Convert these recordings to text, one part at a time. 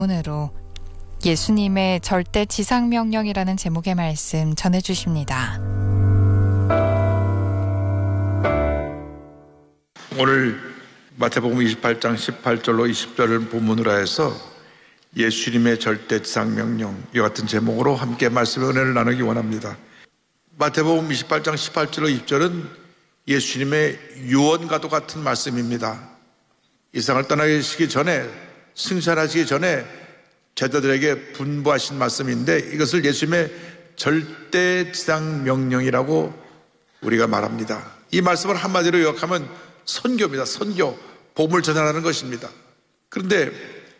오늘로 예수님의 절대 지상명령이라는 제목의 말씀 전해주십니다. 오늘 마태복음 28장 18절로 20절을 본문으로 해서 예수님의 절대 지상명령, 이와 같은 제목으로 함께 말씀의 은혜를 나누기 원합니다. 마태복음 28장 18절로 20절은 예수님의 유언과도 같은 말씀입니다. 이 세상을 떠나시기 전에, 승천하시기 전에 제자들에게 분부하신 말씀인데, 이것을 예수님의 절대 지상명령이라고 우리가 말합니다. 이 말씀을 한마디로 요약하면 선교입니다. 선교, 복음을 전하는 것입니다. 그런데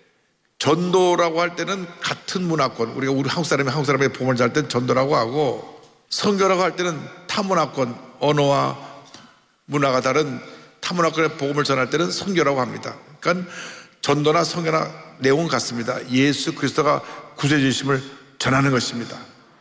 전도라고 할 때는 같은 문화권, 우리 한국 사람이 복음을 전할 때는 전도라고 하고, 선교라고 할 때는 타문화권, 언어와 문화가 다른 타문화권의 복음을 전할 때는 선교라고 합니다. 그러니까 전도나 선교나 내용은 같습니다. 예수 그리스도가 구세주심을 전하는 것입니다.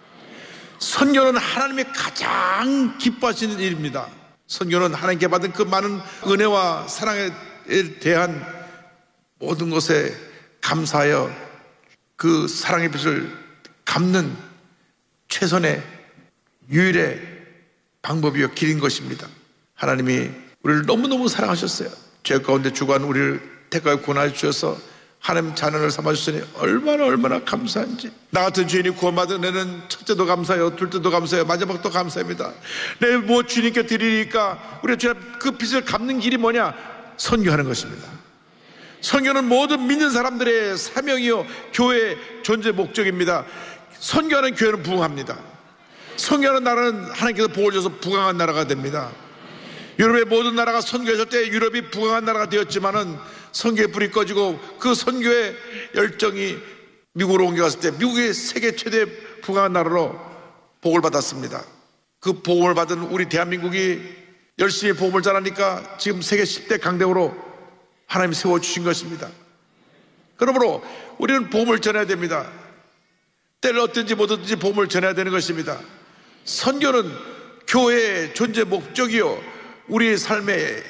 선교는 하나님이 가장 기뻐하시는 일입니다. 선교는 하나님께 받은 그 많은 은혜와 사랑에 대한 모든 것에 감사하여 그 사랑의 빛을 갚는 최선의 유일의 방법이요 길인 것입니다. 하나님이 우리를 너무너무 사랑하셨어요. 죄 가운데 주관 우리를 택하여 구원하여 주셔서 하나님 자녀를 삼아주시니 얼마나 감사한지. 나 같은 죄인이 구원받은 애는 첫째도 감사해요, 둘째도 감사해요, 마지막도 감사합니다. 내 뭐 주님께 드리니까 우리 주님 그 빚을 갚는 길이 뭐냐? 선교하는 것입니다. 선교는 모든 믿는 사람들의 사명이요 교회의 존재 목적입니다. 선교하는 교회는 부흥합니다. 선교하는 나라는 하나님께서 복을 줘서 부강한 나라가 됩니다. 유럽의 모든 나라가 선교했을 때 유럽이 부강한 나라가 되었지만은 선교의 불이 꺼지고 그 선교의 열정이 미국으로 옮겨갔을 때 미국이 세계 최대 부강한 나라로 복을 받았습니다. 그 복을 받은 우리 대한민국이 열심히 복음을 전하니까 지금 세계 10대 강대국으로 하나님이 세워주신 것입니다. 그러므로 우리는 복음을 전해야 됩니다. 때를 얻든지 못 얻든지 복음을 전해야 되는 것입니다. 선교는 교회의 존재 목적이요 우리의 삶의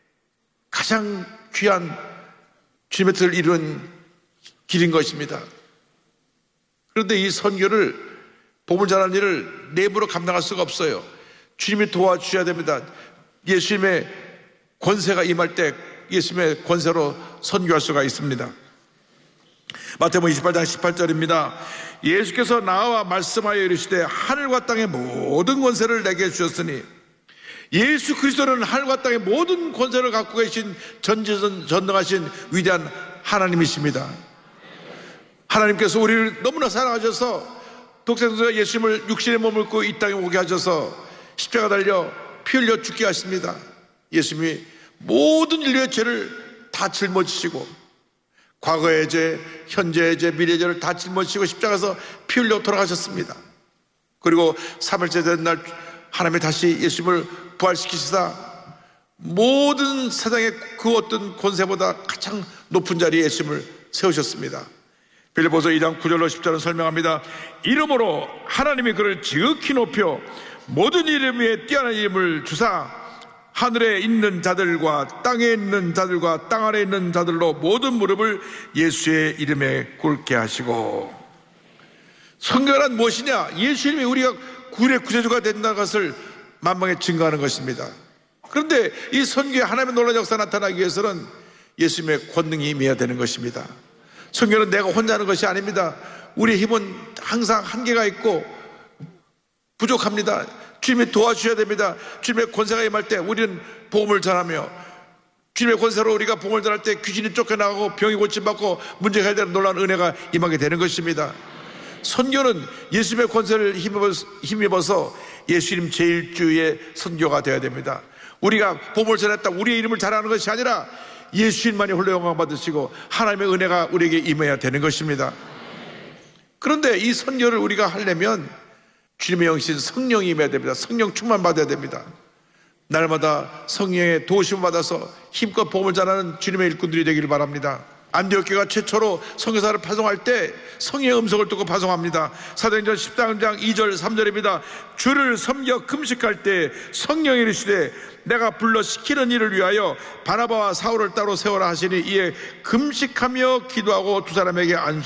가장 귀한 주님의 뜻을 이루는 길인 것입니다. 그런데 이 선교를, 복음을 전하는 일을 내부로 감당할 수가 없어요. 주님이 도와주셔야 됩니다. 예수님의 권세가 임할 때 예수님의 권세로 선교할 수가 있습니다. 마태복음 28장 18절입니다. 예수께서 나와 말씀하여 이르시되 하늘과 땅의 모든 권세를 내게 주셨으니, 예수 그리스도는 하늘과 땅의 모든 권세를 갖고 계신 전능하신 위대한 하나님이십니다. 하나님께서 우리를 너무나 사랑하셔서 독생자 예수님을 육신의 몸을 입고 이 땅에 오게 하셔서 십자가 달려 피 흘려 죽게 하십니다. 예수님이 모든 인류의 죄를 다 짊어지시고 과거의 죄, 현재의 죄, 미래의 죄를 다 짊어지시고 십자가에서 피 흘려 돌아가셨습니다. 그리고 3일째 된 날 하나님이 다시 예수님을 부활시키시다 모든 세상의 그 어떤 권세보다 가장 높은 자리에 예수님을 세우셨습니다. 빌립보서 2장 9절로 10절은 설명합니다. 이름으로 하나님이 그를 지극히 높여 모든 이름 위에 뛰어난 이름을 주사 하늘에 있는 자들과 땅에 있는 자들과 땅 아래에 있는 자들로 모든 무릎을 예수의 이름에 꿇게 하시고. 선교란 무엇이냐? 예수님이 우리가 구원의 구세주가 된다는 것을 만방에 증거하는 것입니다. 그런데 이 선교에 하나님의 놀라운 역사가 나타나기 위해서는 예수님의 권능이 임해야 되는 것입니다. 선교는 내가 혼자 하는 것이 아닙니다. 우리의 힘은 항상 한계가 있고 부족합니다. 주님이 도와주셔야 됩니다. 주님의 권세가 임할 때 우리는 복음을 전하며, 주님의 권세로 우리가 복음을 전할 때 귀신이 쫓겨나가고 병이 고침받고 문제가 해결되는 놀라운 은혜가 임하게 되는 것입니다. 선교는 예수님의 권세를 힘입어서 예수님 제1주의 선교가 되어야 됩니다. 우리가 복음을 전했다 우리의 이름을 자랑하는 것이 아니라 예수님만이 홀로 영광 받으시고 하나님의 은혜가 우리에게 임해야 되는 것입니다. 그런데 이 선교를 우리가 하려면 주님의 영신 성령이 임해야 됩니다. 성령 충만 받아야 됩니다. 날마다 성령의 도우심을 받아서 힘껏 복음을 전하는 주님의 일꾼들이 되기를 바랍니다. 안디옥교가 최초로 선교사를 파송할 때 성령의 음성을 듣고 파송합니다. 사도행전 13장 2절 3절입니다. 주를 섬겨 금식할 때 성령이 이르시되 내가 불러 시키는 일을 위하여 바나바와 사울을 따로 세워라 하시니 이에 금식하며 기도하고 두 사람에게 안수